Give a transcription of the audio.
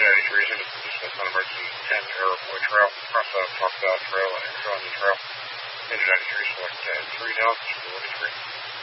93 is in this on emergency 10 Iroquois Trail, across the Talk South Trail and Exxon Trail. Engine 93 select 3 now, 43.